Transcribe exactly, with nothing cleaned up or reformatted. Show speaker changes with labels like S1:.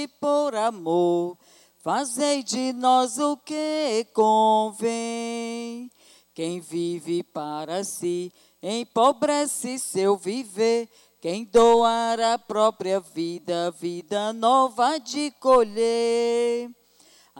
S1: hoje por amor, fazei de nós o que convém. Quem vive para si, empobrece seu viver. Quem doar a própria vida, vida nova de colher.